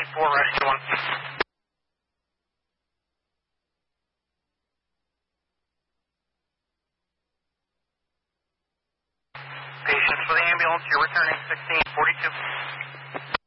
4, ready to 1. Patients for the ambulance, you're returning 1642.